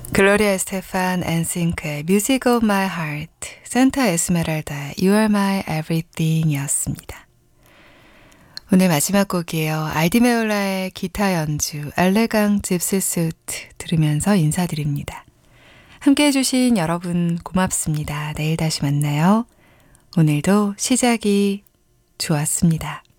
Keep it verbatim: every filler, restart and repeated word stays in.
글로리아 에스테판 앤싱크의 Music of My Heart, 산타 에스메랄다의 You Are My Everything 이었습니다. 오늘 마지막 곡이에요. 알디메올라의 기타 연주 엘레강 집시 수트 들으면서 인사드립니다. 함께 해주신 여러분 고맙습니다. 내일 다시 만나요. 오늘도 시작이 좋았습니다.